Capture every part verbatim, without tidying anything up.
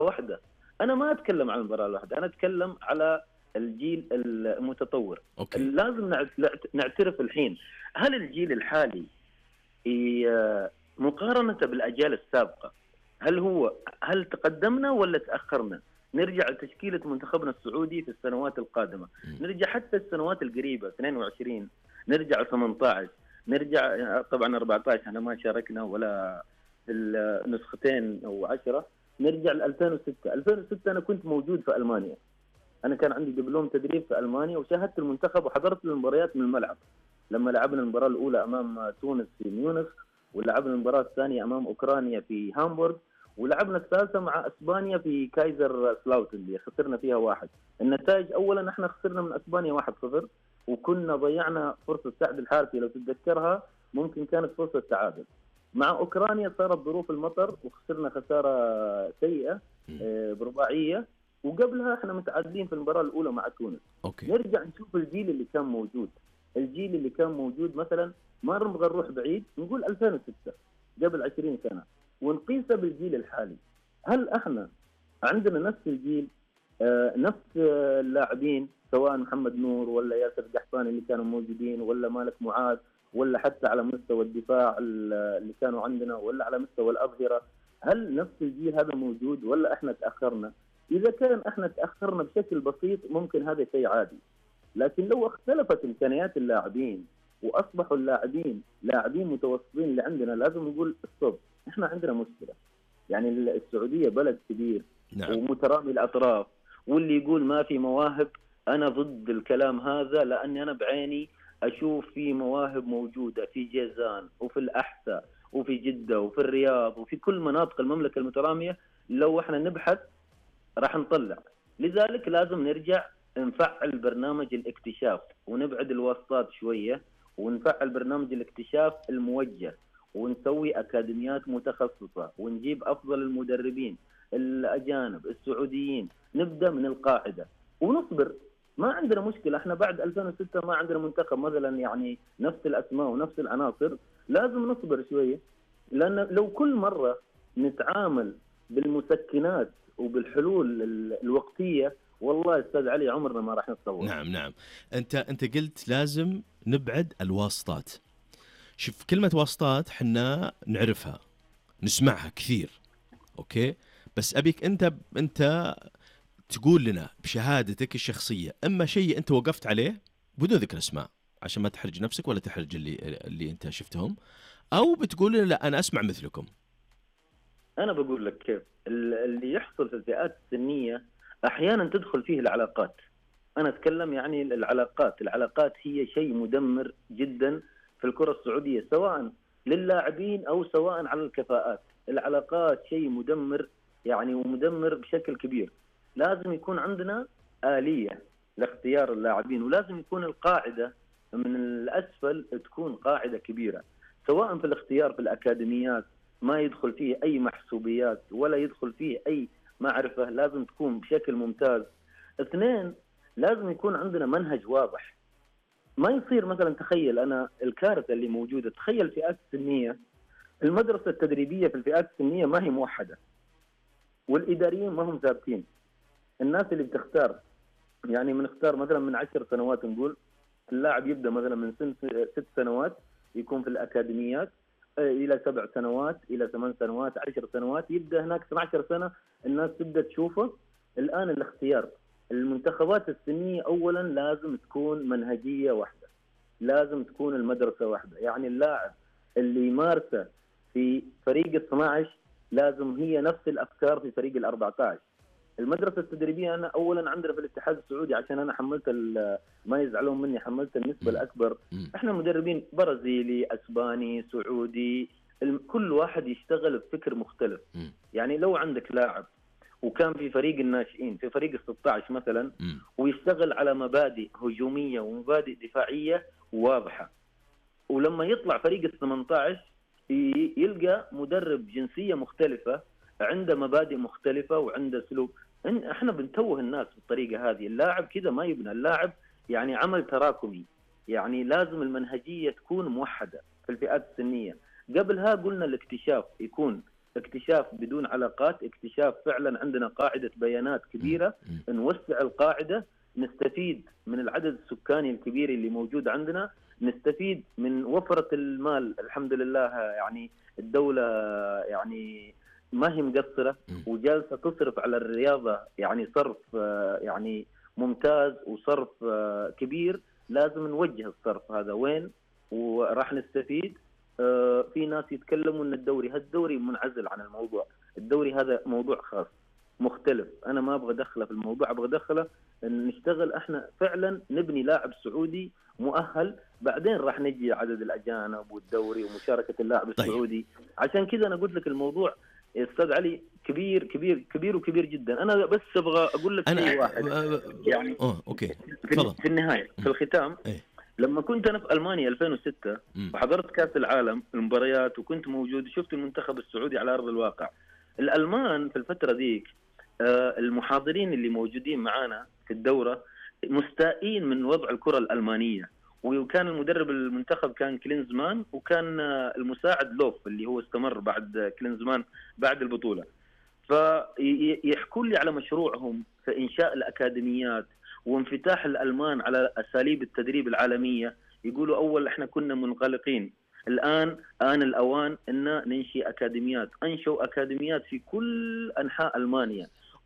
واحدة. أنا ما أتكلم عن المباراة الواحدة، أنا أتكلم على الجيل المتطور. أوكي. لازم نعترف الحين، هل الجيل الحالي مقارنة بالأجيال السابقة هل هو هل تقدمنا ولا تأخرنا؟ نرجع لتشكيلة منتخبنا السعودي في السنوات القادمة، نرجع حتى السنوات القريبة اثنين وعشرين، نرجع ثمانية عشر، نرجع طبعا أربعة عشر احنا ما شاركنا ولا النسختين او عشرة، نرجع ل ألفين وستة. ألفين وستة انا كنت موجود في المانيا، انا كان عندي دبلوم تدريب في المانيا وشاهدت المنتخب وحضرت المباريات من الملعب، لما لعبنا المباراة الاولى امام تونس في ميونخ، ولعبنا المباراة الثانية امام اوكرانيا في هامبورغ، ولعبنا الثالثة مع اسبانيا في كايزر سلاوتن اللي خسرنا فيها واحد. النتائج اولا احنا خسرنا من اسبانيا واحد صفر، وكنا ضيعنا فرصة سعد الحارثي لو تتذكرها، ممكن كانت فرصة تعادل. مع اوكرانيا صارت ظروف المطر وخسرنا خسارة سيئة برباعية، وقبلها احنا متعادلين في المباراة الاولى مع تونس. أوكي. نرجع نشوف الجيل اللي كان موجود، الجيل اللي كان موجود مثلا ما نبغى نروح بعيد، نقول ألفين وستة قبل عشرين سنة ونقيسه بالجيل الحالي. هل احنا عندنا نفس الجيل، آه نفس اللاعبين، سواء محمد نور ولا ياسر قحطاني اللي كانوا موجودين، ولا مالك معاذ، ولا حتى على مستوى الدفاع اللي كانوا عندنا، ولا على مستوى الأظهرة، هل نفس الجيل هذا موجود ولا احنا تأخرنا؟ إذا كان احنا تأخرنا بشكل بسيط ممكن هذا شيء عادي، لكن لو اختلفت إمكانيات اللاعبين وأصبحوا اللاعبين لاعبين متوسطين اللي عندنا، لازم نقول ستوب، احنا عندنا مشكلة. يعني السعودية بلد كبير، نعم، ومترامي الأطراف، واللي يقول ما في مواهب أنا ضد الكلام هذا، لأني أنا بعيني أشوف في مواهب موجودة في جيزان وفي الأحساء وفي جدة وفي الرياض وفي كل مناطق المملكة المترامية، لو احنا نبحث راح نطلع. لذلك لازم نرجع نفعل برنامج الاكتشاف ونبعد الواسطات شوية، ونفعل برنامج الاكتشاف الموجه، ونسوي أكاديميات متخصصة، ونجيب أفضل المدربين الأجانب السعوديين، نبدأ من القاعدة ونصبر. ما عندنا مشكلة، احنا بعد ألفين وستة ما عندنا منتخب مثلا يعني نفس الأسماء ونفس العناصر، لازم نصبر شوية، لأن لو كل مرة نتعامل بالمسكنات وبالحلول الوقتية، والله استاذ علي عمرنا ما راح نتطور. نعم نعم انت انت قلت لازم نبعد الواسطات. شوف كلمة واسطات حنا نعرفها نسمعها كثير، اوكي، بس ابيك انت انت تقول لنا بشهادتك الشخصية اما شيء انت وقفت عليه بدون ذكر اسماء عشان ما تحرج نفسك ولا تحرج اللي اللي انت شفتهم، او بتقول لنا لا انا اسمع مثلكم. انا بقول لك كيف اللي يحصل في الفئات السنية، احيانا تدخل فيه العلاقات. انا اتكلم يعني العلاقات العلاقات هي شيء مدمر جدا في الكرة السعودية، سواء للاعبين او سواء على الكفاءات. العلاقات شيء مدمر يعني، ومدمر بشكل كبير. لازم يكون عندنا آلية لاختيار اللاعبين، ولازم يكون القاعدة من الاسفل تكون قاعدة كبيرة، سواء في الاختيار في الاكاديميات ما يدخل فيه اي محسوبيات ولا يدخل فيه اي معرفة، لازم تكون بشكل ممتاز. اثنين، لازم يكون عندنا منهج واضح. ما يصير مثلا، تخيل أنا الكارثة اللي موجودة، تخيل الفئات السنية، المدرسة التدريبية في الفئات السنية ما هي موحدة، والإداريين ما هم ثابتين. الناس اللي بتختار يعني بنختار مثلا من عشر سنوات، نقول اللاعب يبدأ مثلا من سن ست سنوات يكون في الأكاديميات، إلى سبع سنوات، إلى ثمان سنوات، عشر سنوات، يبدأ هناك اثنتي عشرة سنة الناس تبدأ تشوفه. الآن الاختيار المنتخبات السنية أولا لازم تكون منهجية واحدة، لازم تكون المدرسة واحدة. يعني اللاعب اللي يمارسه في فريق اثني عشر لازم هي نفس الأفكار في فريق الأربعة عشر. المدرسة التدريبية أنا أولا عندنا في الاتحاد السعودي، عشان أنا حملت ما يزعلون مني، حملت النسبة الأكبر. إحنا مدربين برازيلي، أسباني، سعودي، كل واحد يشتغل بفكر مختلف. يعني لو عندك لاعب وكان في فريق الناشئين في فريق الستة عشر مثلا، ويشتغل على مبادئ هجومية ومبادئ دفاعية واضحة، ولما يطلع فريق الثمانية عشر يلقى مدرب جنسية مختلفة عنده مبادئ مختلفة وعنده سلوك. احنا بنتوه الناس بالطريقة هذه. اللاعب كذا ما يبنى، اللاعب يعني عمل تراكمي. يعني لازم المنهجية تكون موحدة في الفئات السنية. قبلها قلنا الاكتشاف يكون اكتشاف بدون علاقات، اكتشاف فعلا عندنا قاعدة بيانات كبيرة، نوسع القاعدة، نستفيد من العدد السكاني الكبير اللي موجود عندنا، نستفيد من وفرة المال. الحمد لله يعني الدولة يعني ما هي مقصرة وجالسة تصرف على الرياضة يعني صرف يعني ممتاز وصرف كبير. لازم نوجه الصرف هذا وين وراح نستفيد. في ناس يتكلموا ان الدوري هالدوري منعزل عن الموضوع، الدوري هذا موضوع خاص مختلف، انا ما ابغى ادخله في الموضوع، ابغى ادخله ان نشتغل احنا فعلا نبني لاعب سعودي مؤهل، بعدين راح نجي عدد الاجانب والدوري ومشاركه اللاعب السعودي. طيب. عشان كذا انا قلت لك الموضوع يا استاذ علي كبير كبير كبير وكبير جدا. انا بس ابغى اقول لك شيء واحد يعني اه اوكي في, في النهايه في الختام. ايه. لما كنت انا في المانيا ألفين وستة وحضرت كاس العالم المباريات وكنت موجود وشفت المنتخب السعودي على ارض الواقع، الالمان في الفتره ذيك المحاضرين اللي موجودين معانا في الدوره مستائين من وضع الكره الالمانيه، وكان المدرب المنتخب كان كلينزمان، وكان المساعد لوف اللي هو استمر بعد كلينزمان بعد البطوله. فيحكوا لي على مشروعهم في انشاء الاكاديميات وانفتاح الألمان على أساليب التدريب العالمية. يقولوا أول إحنا كنا منغلقين، الآن آن الأوان أن ننشئ أكاديميات. أنشوا أكاديميات في كل أنحاء ألمانيا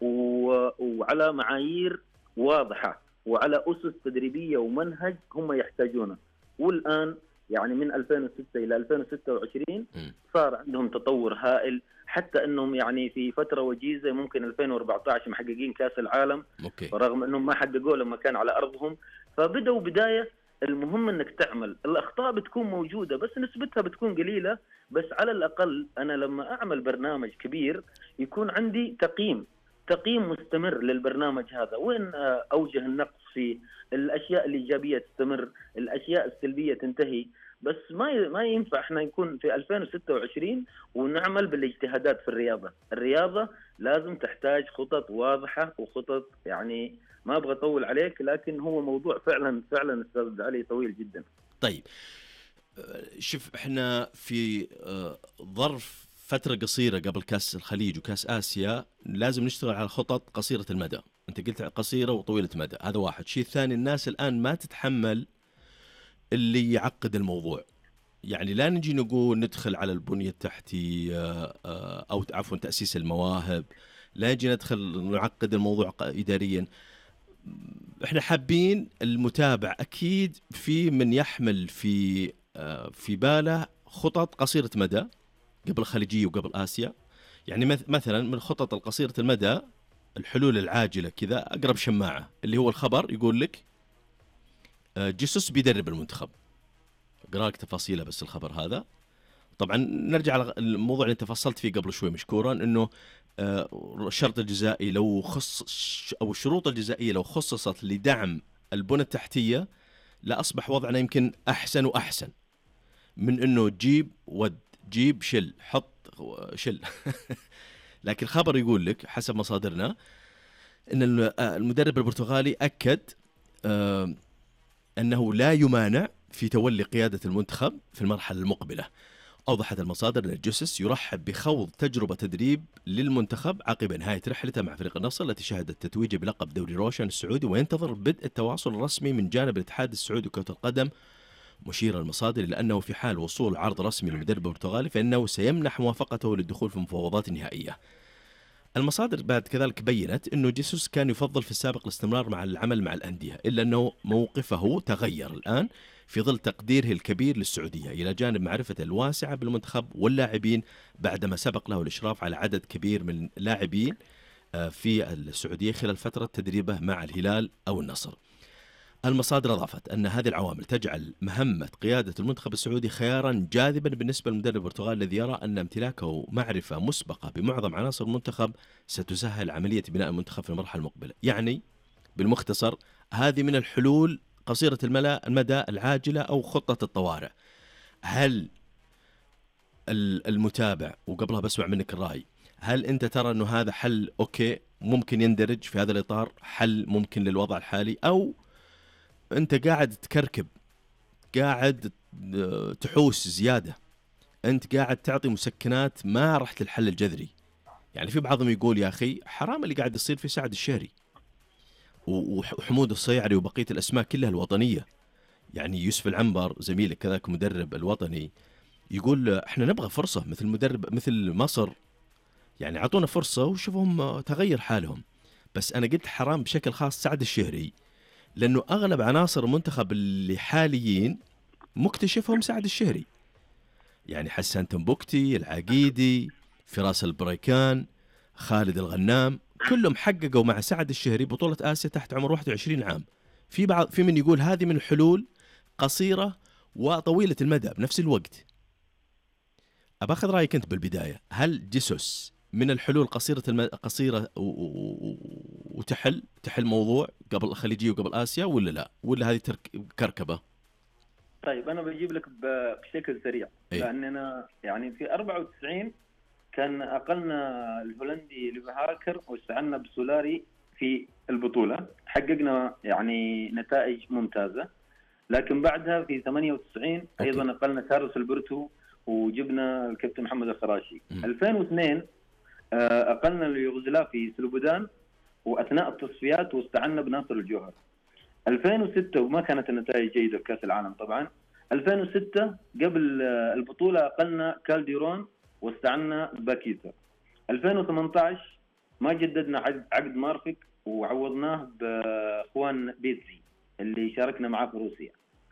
وعلى معايير واضحة وعلى أسس تدريبية ومنهج هم يحتاجونه. والآن يعني من ألفين وستة إلى ألفين وستة وعشرين صار عندهم تطور هائل، حتى انهم يعني في فتره وجيزه ممكن ألفين وأربعة عشر محققين كاس العالم. أوكي. رغم انهم ما حققوه لما كان على ارضهم، فبداوا بدايه. المهم انك تعمل، الاخطاء بتكون موجوده بس نسبتها بتكون قليله، بس على الاقل انا لما اعمل برنامج كبير يكون عندي تقييم تقييم مستمر للبرنامج هذا، وين اوجه النقص فيه، الاشياء الايجابيه تستمر، الاشياء السلبيه تنتهي. بس ما ما ينفع احنا نكون في ألفين وستة وعشرين ونعمل بالاجتهادات في الرياضه، الرياضه لازم تحتاج خطط واضحه وخطط يعني ما ابغى اطول عليك، لكن هو موضوع فعلا فعلا استاذ علي طويل جدا. طيب شوف احنا في ظرف فتره قصيره قبل كاس الخليج وكاس اسيا لازم نشتغل على خطط قصيره المدى. انت قلت قصيره وطويله المدى، هذا واحد. شيء ثاني، الناس الان ما تتحمل اللي يعقد الموضوع. يعني لا نجي نقول ندخل على البنية التحتية أو عفوا تأسيس المواهب، لا نجي ندخل نعقد الموضوع إداريا. احنا حابين المتابع، أكيد في من يحمل في في باله خطط قصيرة مدى قبل الخليجية وقبل آسيا. يعني مثلا من الخطط القصيرة المدى الحلول العاجلة كذا، أقرب شماعة اللي هو الخبر يقول لك جيسوس بيدرب المنتخب. اقرا لك تفاصيله بس الخبر هذا. طبعا نرجع على الموضوع اللي تفصلت فيه قبل شوي مشكورا، انه الشرط الجزائي لو خص او الشروط الجزائيه لو خصصت لدعم البنى التحتيه لاصبح وضعنا يمكن احسن واحسن من انه جيب ود جيب شل حط شل. لكن الخبر يقول لك حسب مصادرنا ان المدرب البرتغالي اكد أنه لا يمانع في تولي قيادة المنتخب في المرحلة المقبلة. أوضحت المصادر أن جيسوس يرحب بخوض تجربة تدريب للمنتخب عقب نهاية رحلته مع فريق النصر التي شهدت تتويجه بلقب دوري روشن السعودي، وينتظر بدء التواصل الرسمي من جانب الاتحاد السعودي لكرة القدم. مشير المصادر إلى أنه في حال وصول عرض رسمي للمدرب البرتغالي فإنه سيمنح موافقته للدخول في المفاوضات النهائية. المصادر بعد كذلك بيّنت أنه جيسوس كان يفضل في السابق الاستمرار مع العمل مع الأندية، إلا أنه موقفه تغير الآن في ظل تقديره الكبير للسعودية إلى جانب معرفته الواسعة بالمنتخب واللاعبين بعدما سبق له الإشراف على عدد كبير من اللاعبين في السعودية خلال فترة تدريبه مع الهلال أو النصر. المصادر أضافت أن هذه العوامل تجعل مهمة قيادة المنتخب السعودي خيارا جاذبا بالنسبة للمدرب البرتغالي الذي يرى أن امتلاكه معرفة مسبقة بمعظم عناصر المنتخب ستسهل عملية بناء المنتخب في المرحلة المقبلة. يعني بالمختصر هذه من الحلول قصيرة المدى العاجلة أو خطة الطوارئ. هل المتابع، وقبلها بسمع منك الرأي، هل أنت ترى أنه هذا حل أوكي ممكن يندرج في هذا الإطار، حل ممكن للوضع الحالي، أو أنت قاعد تكركب قاعد تحوس زيادة انت قاعد تعطي مسكنات ما رحت للحل الجذري. يعني في بعضهم يقول يا اخي حرام اللي قاعد يصير في سعد الشهري وحمود الصيعري وبقيه الاسماء كلها الوطنيه. يعني يوسف العنبر زميلك كذاك مدرب الوطني يقول احنا نبغى فرصه مثل مدرب مثل مصر، يعني اعطونا فرصه وشوفهم تغير حالهم. بس انا قلت حرام بشكل خاص سعد الشهري، لانه اغلب عناصر المنتخب اللي حاليين مكتشفهم سعد الشهري. يعني حسان تنبكتي، العقيدي، فراس البريكان، خالد الغنام، كلهم حققوا مع سعد الشهري بطولة آسيا تحت عمر واحد وعشرين عام. في بعض في من يقول هذه من الحلول قصيرة وطويلة المدى بنفس الوقت. أباخذ رأيك أنت بالبداية، هل جيسوس من الحلول قصيرة المدى قصيرة و... و... وتحل تحل موضوع قبل الخليجية وقبل آسيا، ولا لا، ولا هذه ترك... كركبة؟ طيب أنا بجيب لك بشكل سريع. أي. لأننا يعني في أربعة وتسعين كان أقلنا الهولندي ليفهاكر واستعنا بسولاري في البطولة، حققنا يعني نتائج ممتازة. لكن بعدها في ثمانية وتسعين أيضا أقلنا كارلوس البرتو وجبنا الكابتن محمد الخراشي. م. ألفين واثنين أقلنا اليوغوسلافي سلوبودان وأثناء التصفيات واستعنا بناصر الجوهر. ألفين وستة وما كانت النتائج جيدة في كأس العالم طبعا. ألفين وستة قبل البطولة أقلنا كالديرون واستعنا باكيتا. ألفين وثمانية عشر ما جددنا عقد مارفك وعوضناه بأخوان بيتزي اللي شاركنا معاه في روسيا.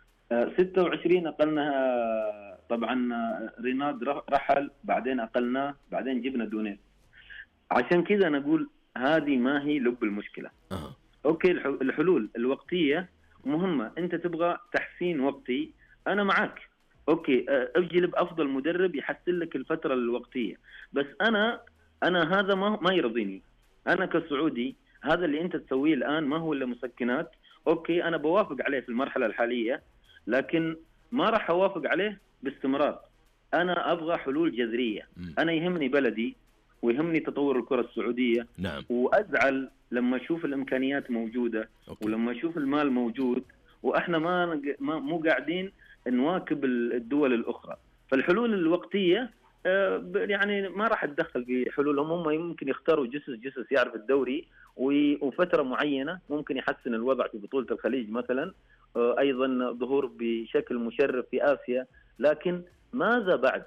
ستة وعشرين أقلنا طبعا ريناد رحل، بعدين أقلناه، بعدين جبنا دونيس. عشان كذا نقول هذه ما هي لب المشكلة. أه. أوكي الحلول الوقتية مهمة، أنت تبغى تحسين وقتي أنا معك. أوكي أجلب أفضل مدرب يحسن لك الفترة الوقتية، بس أنا أنا هذا ما ما يرضيني. أنا كسعودي هذا اللي أنت تسويه الآن ما هو إلا مسكنات. أوكي أنا بوافق عليه في المرحلة الحالية، لكن ما راح أوافق عليه باستمرار. أنا أبغى حلول جذرية. أنا يهمني بلدي ويهمني تطور الكرة السعودية. نعم. وأزعل لما أشوف الإمكانيات موجودة. أوكي. ولما أشوف المال موجود وإحنا ما, ما مو قاعدين نواكب الدول الأخرى. فالحلول الوقتية يعني ما راح أتدخل في حلولهم. هم يمكن يختاروا جسس جسس يعرف الدوري وفترة معينة ممكن يحسن الوضع في بطولة الخليج مثلا، أيضا ظهور بشكل مشرف في آسيا. لكن ماذا بعد؟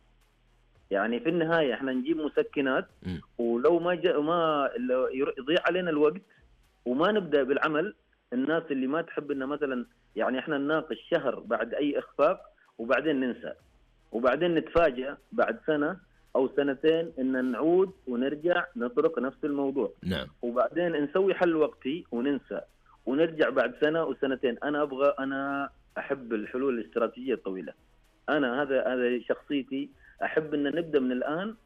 يعني في النهاية احنا نجيب مسكنات ولو ما جاء ما يضيع علينا الوقت وما نبدأ بالعمل. الناس اللي ما تحب إن مثلا يعني احنا نناقش شهر بعد أي إخفاق وبعدين ننسى، وبعدين نتفاجأ بعد سنة أو سنتين إن نعود ونرجع نطرق نفس الموضوع. نعم. وبعدين نسوي حل وقتي وننسى ونرجع بعد سنة وسنتين. أنا أبغى أنا أحب الحلول الاستراتيجية الطويلة. أنا هذا هذا شخصيتي. أحب أن نبدأ من الآن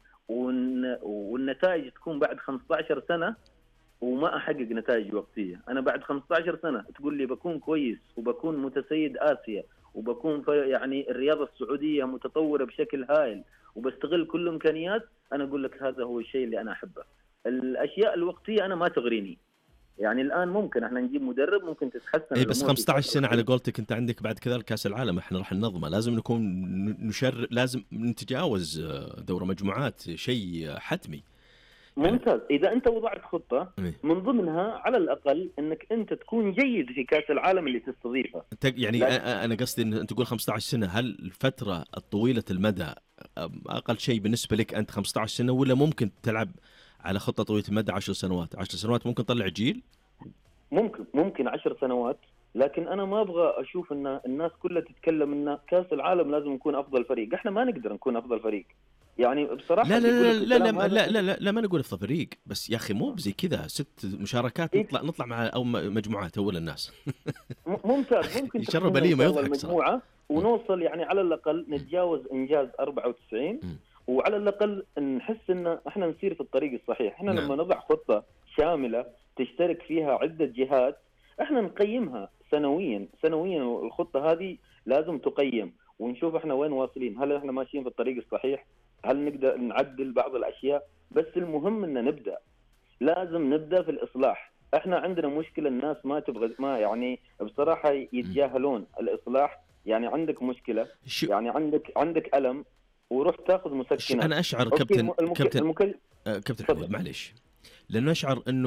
والنتائج تكون بعد خمسة عشر سنة وما أحقق نتائج وقتية. أنا بعد خمسة عشر سنة تقول لي بكون كويس وبكون متسيد آسيا وبكون يعني الرياضة السعودية متطورة بشكل هائل وبستغل كل إمكانيات. أنا أقول لك هذا هو الشيء اللي أنا أحبه. الأشياء الوقتية أنا ما تغريني. يعني الآن ممكن احنا نجيب مدرب ممكن تتحسن. اي بس خمسة عشر سنة على قولتك انت عندك بعد كذا كأس العالم احنا راح ننظمه. لازم نكون نشر لازم نتجاوز دورة مجموعات، شيء حتمي. ممتاز. إذا أنت وضعت خطة من ضمنها على الأقل أنك أنت تكون جيد في كأس العالم اللي تستضيفه. يعني أنا قصدي أن تقول خمسة عشر سنة، هل الفترة الطويلة المدى أقل شيء بالنسبة لك أنت خمسة عشر سنة، ولا ممكن تلعب على خطة طويلة المدى عشر سنوات؟ عشر سنوات ممكن تطلع جيل؟ ممكن ممكن عشر سنوات. لكن أنا ما أبغى أشوف أن الناس كلها تتكلم أن كأس العالم لازم نكون أفضل فريق. إحنا ما نقدر نكون أفضل فريق يعني بصراحة. لا لا لا لا لا, لا, لا, لا, لا ما نقول أفضل فريق، بس يا أخي مو بزي كذا ست مشاركات نطلع نطلع مع أو مجموعات أول الناس. ممتاز. ممكن يشرب لي ما يضحك مجموعة ونوصل يعني على الأقل نتجاوز إنجاز أربعة وتسعين م. وعلى الأقل نحس إن إحنا نسير في الطريق الصحيح. إحنا نعم. لما نضع خطة شاملة تشترك فيها عدة جهات إحنا نقيمها سنويا سنويا والخطة هذه لازم تقيم ونشوف إحنا وين واصلين. هل إحنا ماشيين في الطريق الصحيح؟ هل نقدر نعدل بعض الأشياء؟ بس المهم إن نبدأ. لازم نبدأ في الإصلاح. إحنا عندنا مشكلة الناس ما تبغى ما يعني بصراحة يتجاهلون الإصلاح. يعني عندك مشكلة يعني عندك عندك ألم وروح تاخذ مسكنات. انا اشعر أوكي، كابتن الم- المك... كابتن المكل... آه، كابتن تفضل. حميد معليش، لانه اشعر انه